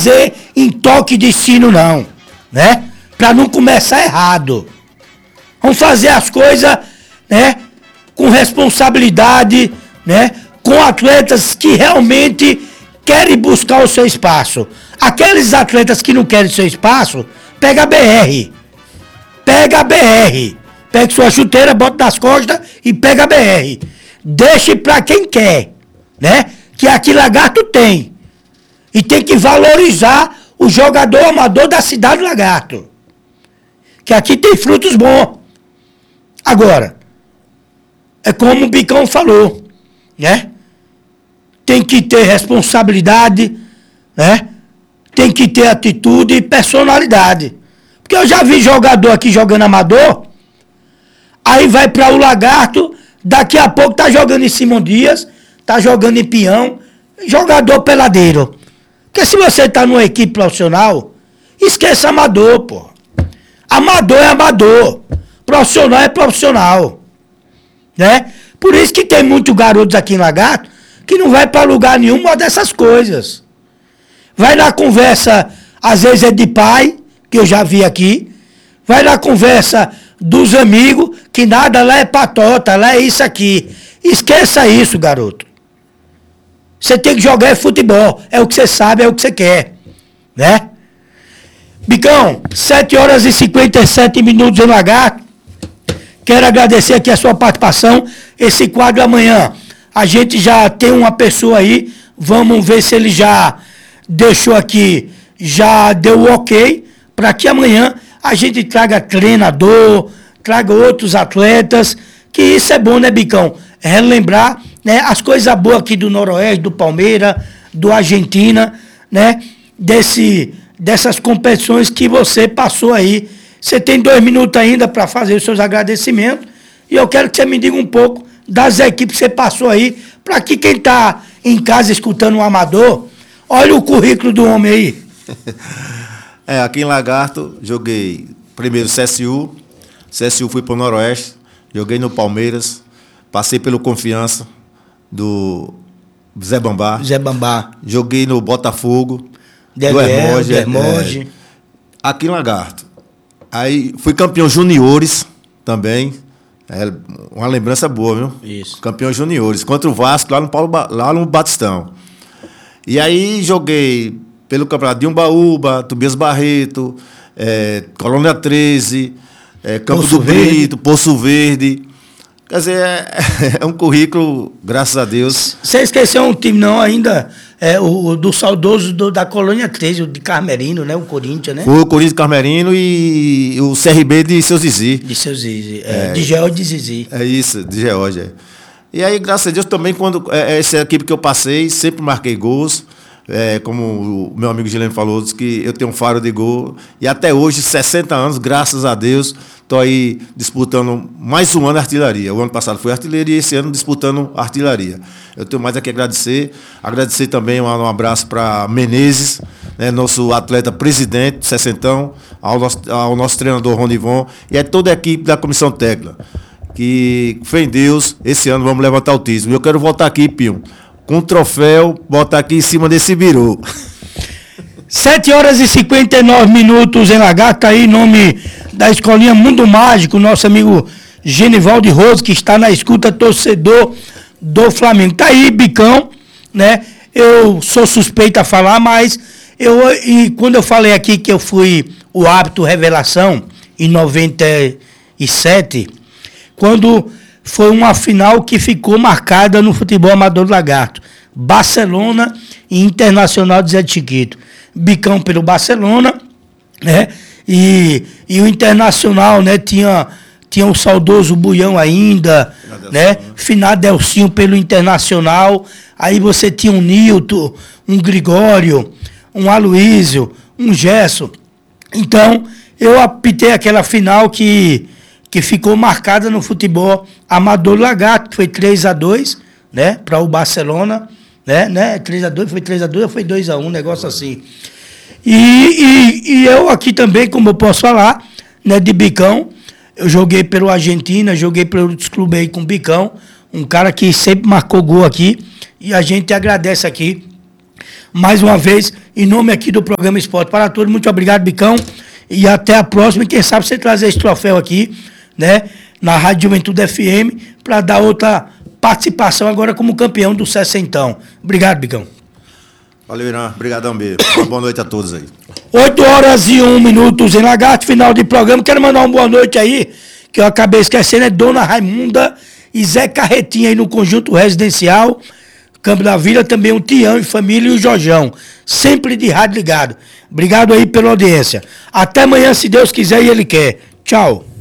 fazer em toque de sino não, né? Pra não começar errado. Vamos fazer as coisas, né, com responsabilidade, né, com atletas que realmente querem buscar o seu espaço. Aqueles atletas que não querem seu espaço, pega a BR. Pega a BR. Pega sua chuteira, bota nas costas e pega a BR. Deixe pra quem quer, né? Que aqui Lagarto tem. E tem que valorizar o jogador amador da cidade Lagarto. Que aqui tem frutos bons. Agora, é como o Bicão falou, né? Tem que ter responsabilidade, né? Tem que ter atitude e personalidade. Porque eu já vi jogador aqui jogando amador, aí vai para o Lagarto, daqui a pouco tá jogando em Simão Dias, tá jogando em Peão, jogador peladeiro. Porque se você tá numa equipe profissional, esqueça amador, pô. Amador é amador, profissional é profissional, né? Por isso que tem muitos garotos aqui em Lagarto que não vai para lugar nenhum dessas coisas. Vai na conversa, às vezes é de pai, que eu já vi aqui, vai na conversa dos amigos, que nada lá é patota, lá é isso aqui. Esqueça isso, garoto. Você tem que jogar futebol, é o que você sabe, é o que você quer, né? Bicão, 7h57 em Lagarto. Quero agradecer aqui a sua participação. Esse quadro amanhã, a gente já tem uma pessoa aí, vamos ver se ele já deixou aqui, já deu o ok, para que amanhã a gente traga treinador, traga outros atletas, que isso é bom, né, Bicão? Relembrar, né, as coisas boas aqui do Noroeste, do Palmeiras, do Argentina, né, dessas competições que você passou aí. Você tem 2 minutos ainda para fazer os seus agradecimentos, e eu quero que você me diga um pouco das equipes que você passou aí, para que quem está em casa escutando um amador, olha o currículo do homem aí. Aqui em Lagarto, joguei primeiro CSU fui para o Noroeste, joguei no Palmeiras, passei pelo Confiança, do Zé Bambá. Joguei no Botafogo, do Hermógenes. Aqui em Lagarto. Aí fui campeão juniores também. Uma lembrança boa, viu? Isso. Campeão juniores, contra o Vasco, lá no Batistão. E aí joguei pelo campeonato de Umbaúba, Tobias Barreto, Colônia 13, Campo do Brito, Poço Verde. Quer dizer, é um currículo, graças a Deus. Você esqueceu um time não ainda, o do saudoso da Colônia 13, o de Carmerino, né? O Corinthians, né? Foi o Corinthians de Carmerino e o CRB de Seu Zizi. De Seu Zizi, de Geórgia de Zizi. É isso, de Geórgia. E aí, graças a Deus, também, quando essa equipe que eu passei, sempre marquei gols. Como o meu amigo Gilene falou, disse que eu tenho um faro de gol. E até hoje, 60 anos, graças a Deus, estou aí disputando mais um ano de artilharia. O ano passado foi artilharia e esse ano disputando artilharia. Eu tenho mais aqui a agradecer. Agradecer também um abraço para Menezes, né, nosso atleta presidente, sessentão, ao nosso treinador Ronivon e a toda a equipe da comissão técnica. Que, fé em Deus, esse ano vamos levantar o título. Eu quero voltar aqui, Pinho, com um troféu, botar aqui em cima desse biru. 7h59 em Lagarto, aí em nome da Escolinha Mundo Mágico, nosso amigo Genivaldo Rose, que está na escuta, torcedor do Flamengo. Tá aí, Bicão, né? Eu sou suspeito a falar, mas quando eu falei aqui que eu fui o árbitro revelação em 97, quando foi uma final que ficou marcada no futebol amador do Lagarto. Barcelona e Internacional de Zé de Chiquito. Bicão pelo Barcelona, né? E o Internacional, né, tinha o saudoso Buião ainda, né? Finadelcinho pelo Internacional. Aí você tinha um Nilton, um Gregório, um Aloísio, um Gerson. Então, eu apitei aquela final que ficou marcada no futebol amador Lagarto, que foi 3-2, né, para o Barcelona, né, 3-2, foi 3-2 ou foi 2-1, um negócio assim. E eu aqui também, como eu posso falar, né, de Bicão, eu joguei pelo Argentina, joguei pelo outros clubes aí com Bicão, um cara que sempre marcou gol aqui, e a gente agradece aqui mais uma vez, em nome aqui do programa Esporte para Todos. Muito obrigado, Bicão. E até a próxima. E quem sabe você trazer esse troféu aqui, né? Na Rádio Juventude FM, para dar outra participação agora como campeão do 60. Obrigado, Bicão. Valeu, Irã. Obrigadão, B. Uma boa noite a todos aí. 8h01 em Lagarto, final de programa. Quero mandar uma boa noite aí, que eu acabei esquecendo, é Dona Raimunda e Zé Carretinha aí no Conjunto Residencial Campo da Vila, também o Tião e família e o Jorjão, sempre de rádio ligado. Obrigado aí pela audiência. Até amanhã, se Deus quiser e Ele quer. Tchau.